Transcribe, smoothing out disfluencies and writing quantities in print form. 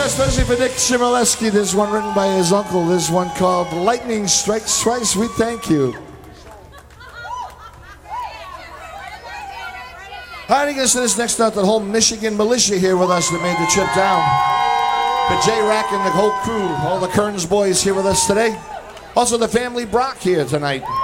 especially for Nick Chmielewski. This one written by his uncle. This one called Lightning Strikes Twice. We thank you. Hiding us to this next note, the whole Michigan militia here with us that made the trip down. The J-Rack and the whole crew, all the Kearns boys here with us today. Also the family Brock here tonight.